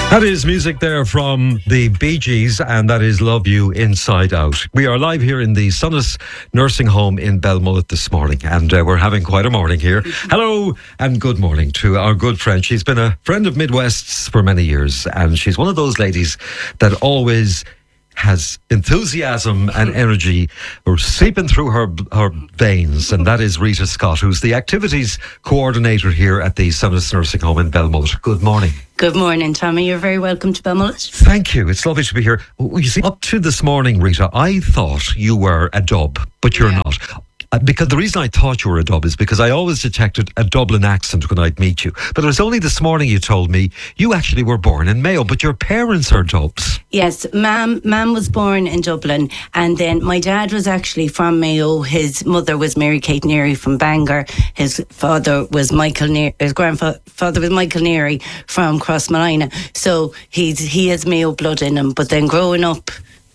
That is music there from the Bee Gees, and that is Love You Inside Out. We are live here in the Sunnis Nursing Home in Belmullet this morning, and we're having quite a morning here. Hello and good morning to our good friend. She's been a friend of Midwest's for many years, and she's one of those ladies that always has enthusiasm and energy seeping through her veins, and that is Rita Scott, who's the activities coordinator here at the Sunnis Nursing Home in Belmullet. Good morning. Good morning, Tommy. You're very welcome to Belmullet. Thank you. It's lovely to be here. You see, up to this morning, Rita, I thought you were a dub, but you're not. Because the reason I thought you were a dub is because I always detected a Dublin accent when I'd meet you. But it was only this morning you told me you actually were born in Mayo, but your parents are Dubs. Yes, Mam was born in Dublin, and then my dad was actually from Mayo. His mother was Mary Kate Neary from Bangor. His father was his grandfather was Michael Neary from Crossmalina. So he has Mayo blood in him. But then growing up,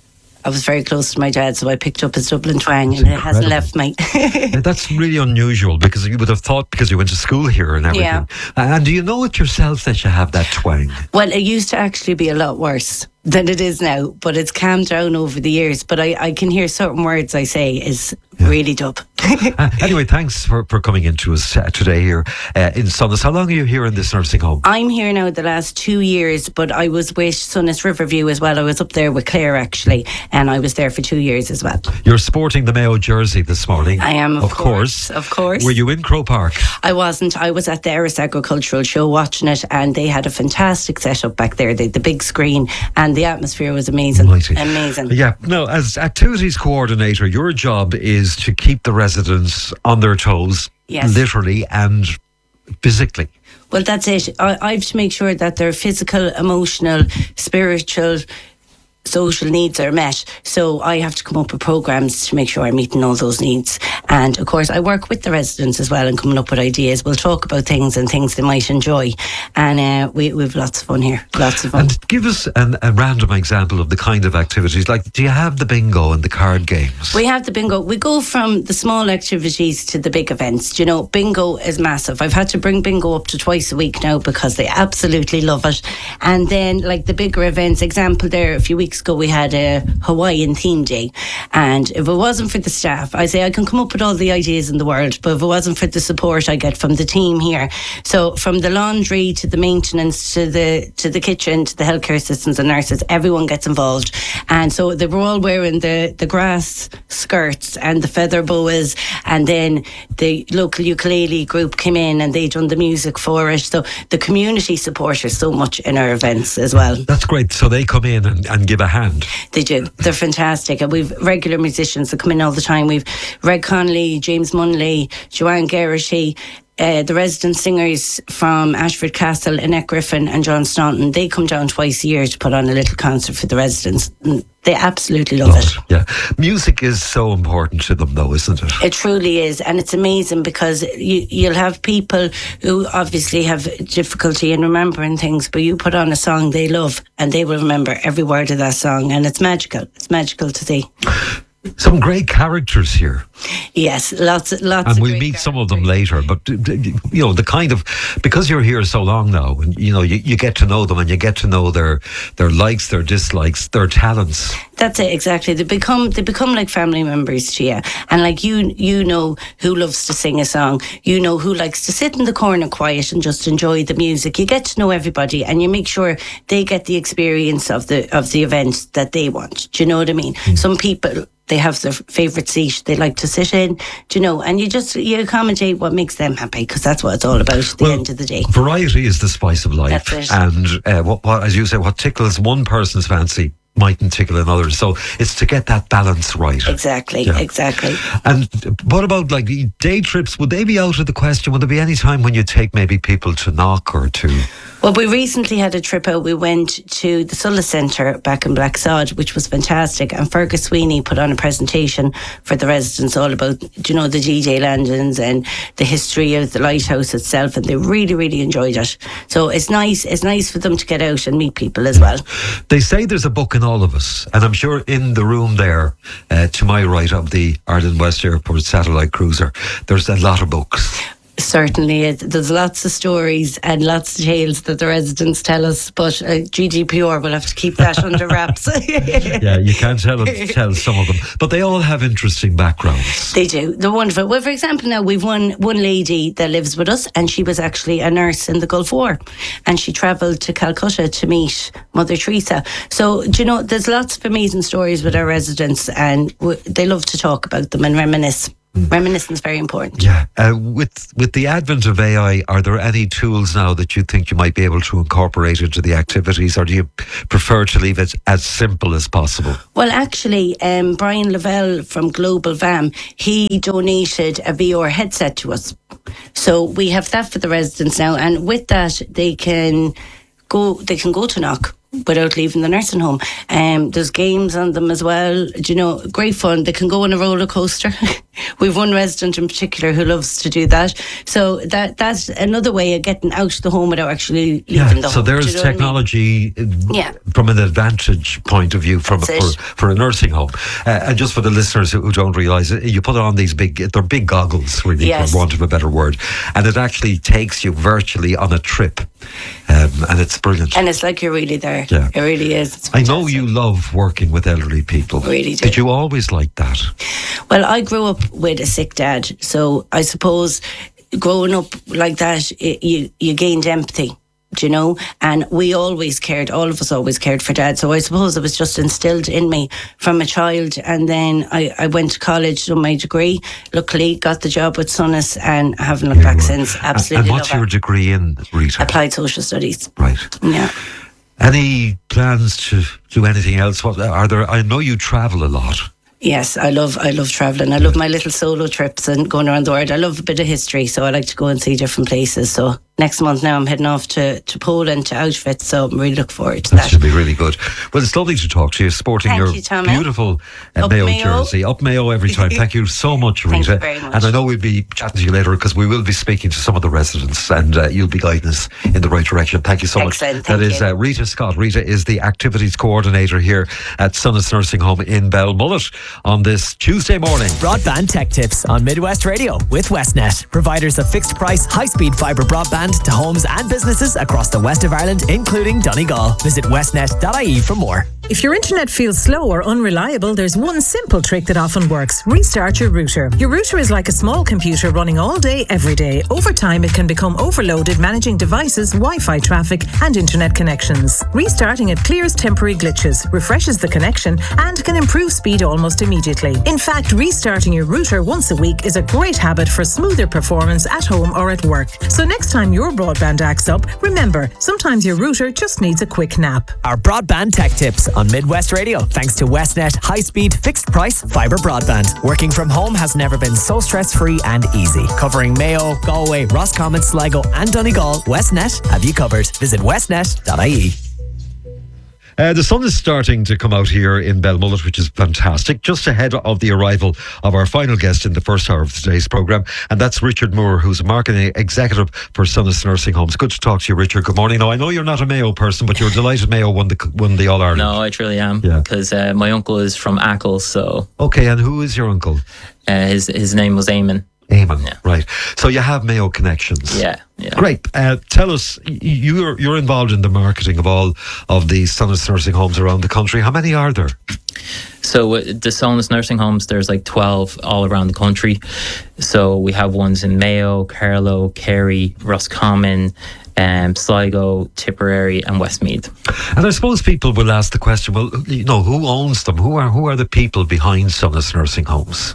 I was very close to my dad, so I picked up his Dublin twang, and it hasn't left me. That's really unusual, because you would have thought, because you went to school here and everything. Yeah. And do you know it yourself that you have that twang? Well, it used to actually be a lot worse than it is now, but it's calmed down over the years. But I can hear certain words I say is really dub. Anyway, thanks for coming into us today here in Sunnis. How long are you here in this nursing home? I'm here now the last 2 years, but I was with Sunnis Riverview as well. I was up there with Claire, actually, and I was there for 2 years as well. You're sporting the Mayo jersey this morning. I am, of course. Of course. Were you in Croke Park? I wasn't. I was at the Erris Agricultural Show watching it, and they had a fantastic setup back there. They had the big screen, and the atmosphere was amazing. Mighty. Amazing. Yeah. Now, as activities coordinator, your job is to keep the residents on their toes, literally and physically. Well, that's it. I have to make sure that their physical, emotional, spiritual, social needs are met. So I have to come up with programs to make sure I'm meeting all those needs. And of course, I work with the residents as well and coming up with ideas. We'll talk about things and things they might enjoy. And we have lots of fun here. Lots of fun. And give us a random example of the kind of activities. Like, do you have the bingo and the card games? We have the bingo. We go from the small activities to the big events. You know, bingo is massive. I've had to bring bingo up to twice a week now because they absolutely love it. And then, like the bigger events, example there, a few weeks ago we had a Hawaiian theme day, and if it wasn't for the staff, I say I can come up with all the ideas in the world, but if it wasn't for the support I get from the team here, so from the laundry to the maintenance to the kitchen to the healthcare assistants and nurses, everyone gets involved. And so they were all wearing the grass skirts and the feather boas, and then the local ukulele group came in and they done the music for it. So the community support us so much in our events as well. That's great. So they come in and give a hand. They do. They're fantastic. And we've regular musicians that come in all the time. We've Reg Connolly, James Munley, Joanne Geraghty, the resident singers from Ashford Castle, Annette Griffin and John Staunton. They come down twice a year to put on a little concert for the residents. They absolutely love it. Yeah. Music is so important to them, though, isn't it? It truly is. And it's amazing because you'll have people who obviously have difficulty in remembering things, but you put on a song they love and they will remember every word of that song. And it's magical. It's magical to see. Some great characters here. Yes, lots. And we'll meet some of them later. But you know, the kind of, because you're here so long now, and you know, you get to know them and you get to know their likes, their dislikes, their talents. That's it, exactly. They become like family members to you. And like you know who loves to sing a song. You know who likes to sit in the corner quiet and just enjoy the music. You get to know everybody, and you make sure they get the experience of the event that they want. Do you know what I mean? Some people, they have their favourite seat they like to sit in, do you know, and you accommodate what makes them happy, because that's what it's all about at the end of the day. Variety is the spice of life. That's it. And what, as you say, what tickles one person's fancy mightn't tickle another. So it's to get that balance right. Exactly. And what about like day trips? Would they be out of the question? Would there be any time when you take maybe people to Knock or to... Well, we recently had a trip out. We went to the Sulla Centre back in Blacksod, which was fantastic. And Fergus Sweeney put on a presentation for the residents all about, you know, the DJ landings and the history of the lighthouse itself. And they really, really enjoyed it. So it's nice. It's nice for them to get out and meet people as well. They say there's a book in all of us. And I'm sure in the room there, to my right of the Ireland West Airport satellite cruiser, there's a lot of books. Certainly is. There's lots of stories and lots of tales that the residents tell us, but GDPR will have to keep that under wraps. Yeah, you can't tell some of them, but they all have interesting backgrounds. They do. They're wonderful. Well, for example, now we've one lady that lives with us, and she was actually a nurse in the Gulf War, and she travelled to Calcutta to meet Mother Teresa. So, do you know, there's lots of amazing stories with our residents, and they love to talk about them and reminisce. Reminiscence is very important. Yeah. With the advent of AI, are there any tools now that you think you might be able to incorporate into the activities, or do you prefer to leave it as simple as possible? Well, actually, Brian Lavelle from Global VAM, he donated a VR headset to us. So we have that for the residents now, and with that they can go to Knock without leaving the nursing home. There's games on them as well. Do you know, great fun. They can go on a roller coaster. We've one resident in particular who loves to do that. So that's another way of getting out of the home without actually leaving the home. So there's technology from an advantage point of view for a nursing home. And just for the listeners who don't realise it, you put on these they're big goggles, really, for want of a better word. And it actually takes you virtually on a trip. And it's brilliant. And it's like you're really there. Yeah. It really is. I know you love working with elderly people. Really do. Did you always like that? Well, I grew up with a sick dad, so I suppose growing up like that, you gained empathy, do you know? And we always cared, all of us always cared for Dad. So I suppose it was just instilled in me from a child. And then I went to college, done my degree, luckily got the job with Sonas, and I haven't looked back since. Absolutely. And what's your degree in, Rita? Applied Social Studies. Right. Yeah. Any plans to do anything else? I know you travel a lot. Yes, I love travelling. I love my little solo trips and going around the world. I love a bit of history, so I like to go and see different places. So next month now I'm heading off to Poland, to Auschwitz, so I'm really looking forward to that. That should be really good. Well, it's lovely to talk to you, sporting your beautiful Mayo jersey. Up Mayo every time. Thank you so much, Rita. Thank you very much. And I know we'll be chatting to you later, because we will be speaking to some of the residents, and you'll be guiding us in the right direction. Thank you so much. Excellent. That is Rita Scott. Rita is the activities coordinator here at Sonas Nursing Home in Belmullet on this Tuesday morning. Broadband tech tips on Midwest Radio with Westnet, providers of fixed price, high-speed fibre broadband to homes and businesses across the west of Ireland, including Donegal. Visit westnet.ie for more. If your internet feels slow or unreliable, there's one simple trick that often works. Restart your router. Your router is like a small computer running all day, every day. Over time, it can become overloaded managing devices, Wi-Fi traffic, and internet connections. Restarting it clears temporary glitches, refreshes the connection, and can improve speed almost immediately. In fact, restarting your router once a week is a great habit for smoother performance at home or at work. So next time your broadband acts up, remember, sometimes your router just needs a quick nap. Our broadband tech tips on Midwest Radio, thanks to Westnet high-speed, fixed-price fibre broadband. Working from home has never been so stress-free and easy. Covering Mayo, Galway, Roscommon, Sligo and Donegal, Westnet have you covered. Visit westnet.ie. The sun is starting to come out here in Belmullet, which is fantastic, just ahead of the arrival of our final guest in the first hour of today's programme, and that's Richard Moore, who's a marketing executive for Sonas Nursing Homes. Good to talk to you, Richard. Good morning. Now, I know you're not a Mayo person, but you're delighted Mayo won the All-Ireland. No, I truly am, because my uncle is from Achill, so... Okay, and who is your uncle? His name was Eamon. Eamon, right. So you have Mayo connections. Yeah. Great. Tell us, you're involved in the marketing of all of the Sonas Nursing Homes around the country. How many are there? So the Sonas Nursing Homes, there's like 12 all around the country. So we have ones in Mayo, Carlow, Kerry, Roscommon, Sligo, Tipperary and Westmeath. And I suppose people will ask the question, well, who owns them? Who are the people behind Sonas Nursing Homes?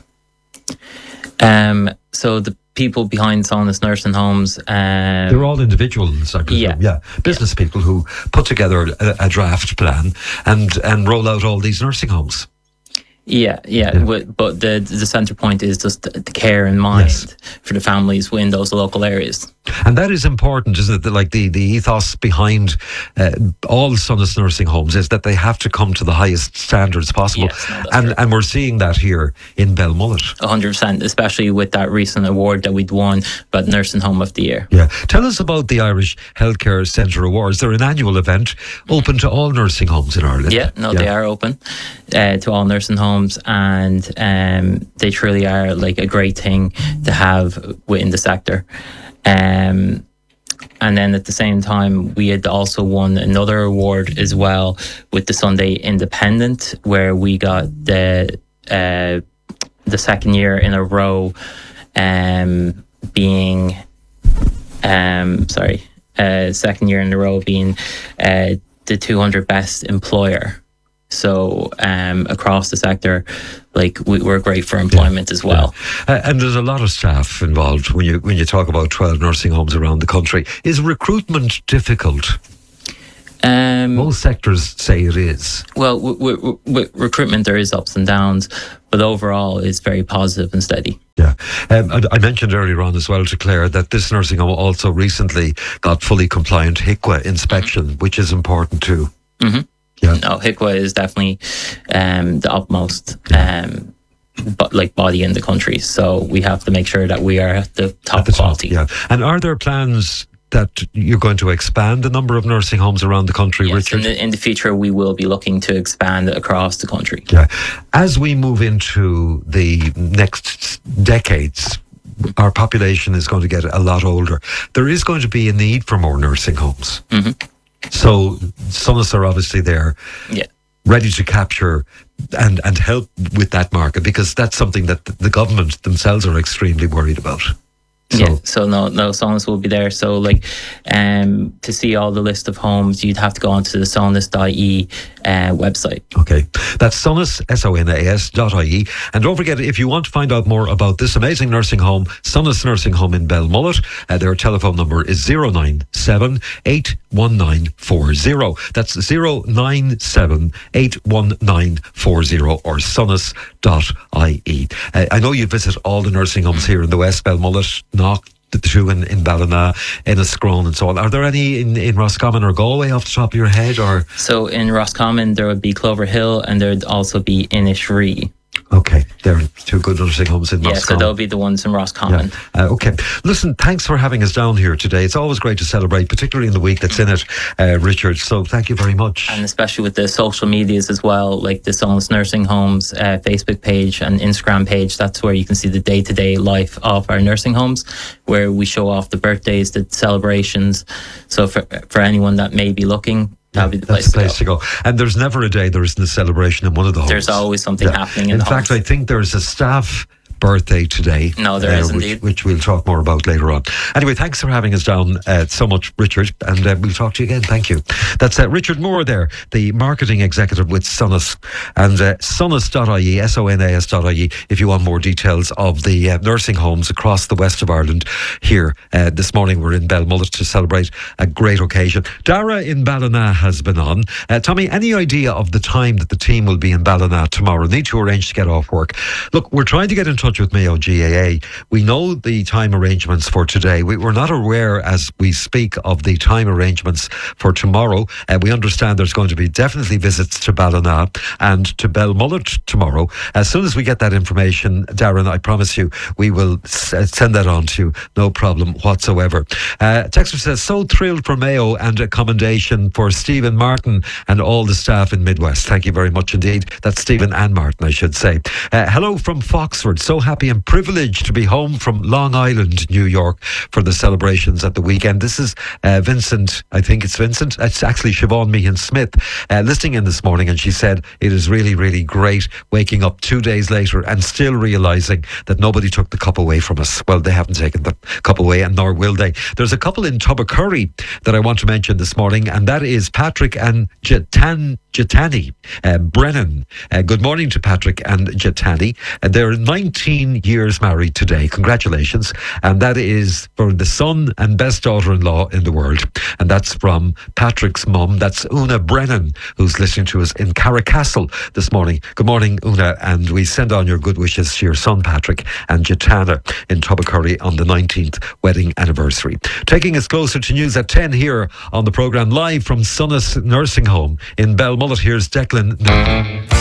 So the people behind Sonas Nursing Homes, they're all individuals, I presume. Yeah. Business people who put together a draft plan and roll out all these nursing homes. Yeah. But the centre point is just the care and mind for the families within those local areas. And that is important, isn't it? That, like the ethos behind all Sonas nursing homes is that they have to come to the highest standards possible. Yes, no, that's true. And we're seeing that here in Belmullet. 100%, especially with that recent award that we'd won about Nursing Home of the Year. Yeah. Tell us about the Irish Healthcare Centre Awards. They're an annual event open to all nursing homes in Ireland. Yeah, they are open to all nursing homes, and they truly are like a great thing to have within the sector. And then at the same time, we had also won another award as well with the Sunday Independent, where we got the second year in a row being second year in a row being the 200 best employer. So across the sector, like we're great for employment as well. And there's a lot of staff involved when you talk about 12 nursing homes around the country. Is recruitment difficult? Most sectors say it is. Well, with recruitment, there is ups and downs, but overall, it's very positive and steady. Yeah. I mentioned earlier on as well to Claire that this nursing home also recently got fully compliant HIQA inspection, which is important too. Mm-hmm. Yeah. No, HIQA is definitely the utmost body in the country. So we have to make sure that we are at the top quality. Yeah. And are there plans that you're going to expand the number of nursing homes around the country, yes, Richard? In the future, we will be looking to expand across the country. Yeah. As we move into the next decades, our population is going to get a lot older. There is going to be a need for more nursing homes. Mm-hmm. So Sonas are obviously there, ready to capture and help with that market, because that's something that the government themselves are extremely worried about. So no, Sonas will be there. So to see all the list of homes, you'd have to go onto the sonas.ie website. Okay, that's Sonas, SONAS.ie. And don't forget, if you want to find out more about this amazing nursing home, Sonas Nursing Home in Belmullet, their telephone number is 097 81940. That's 097 81940 or sonas.ie. I know you visit all the nursing homes here in the West, Belmullet, Knock, the two in Ballina, Enniscrone and so on. Are there any in Roscommon or Galway off the top of your head? Or so in Roscommon there would be Clover Hill, and there'd also be Innishree. Okay, there are two good nursing homes in Roscommon. Yeah, so they'll be the ones in Roscommon. Yeah. Okay. Listen, thanks for having us down here today. It's always great to celebrate, particularly in the week that's in it, Richard. So thank you very much. And especially with the social medias as well, like the Sonas Nursing Homes Facebook page and Instagram page. That's where you can see the day-to-day life of our nursing homes, where we show off the birthdays, the celebrations. So for anyone that may be looking, that'd be the place to go. And there's never a day there isn't a celebration in one of the homes. There's always something happening in the fact, homes. I think there's a staff birthday today. No, there is indeed. Which we'll talk more about later on. Anyway, thanks for having us down so much, Richard, and we'll talk to you again. Thank you. That's Richard Moore there, the marketing executive with Sonas, and sonas.ie, sonas.ie, if you want more details of the nursing homes across the west of Ireland. Here this morning we're in Belmullet to celebrate a great occasion. Dara in Ballina has been on. Tommy, any idea of the time that the team will be in Ballina tomorrow? Need to arrange to get off work. Look, we're trying to get in touch with Mayo GAA. We know the time arrangements for today. We're not aware as we speak of the time arrangements for tomorrow. We understand there's going to be definitely visits to Ballina and to Belmullet tomorrow. As soon as we get that information, Darren, I promise you, we will send that on to you. No problem whatsoever. Texter says, so thrilled for Mayo and a commendation for Stephen Martin and all the staff in Midwest. Thank you very much indeed. That's Stephen and Martin, I should say. Hello from Foxford. So happy and privileged to be home from Long Island, New York for the celebrations at the weekend. This is Vincent. I think it's Vincent. It's actually Siobhan Meehan Smith listening in this morning, and she said it is really, really great waking up 2 days later and still realising that nobody took the cup away from us. Well, they haven't taken the cup away, and nor will they. There's a couple in Tubbercurry that I want to mention this morning, and that is Patrick and Jatani Brennan. Good morning to Patrick and Jatani. They're 19 18 years married today. Congratulations. And that is for the son and best daughter-in-law in the world. And that's from Patrick's mum. That's Una Brennan, who's listening to us in Carricastle this morning. Good morning, Una. And we send on your good wishes to your son, Patrick, and Jitana in Tubbercurry on the 19th wedding anniversary. Taking us closer to news at 10 here on the programme, live from Sunnis Nursing Home in Belmullet. Here's Declan.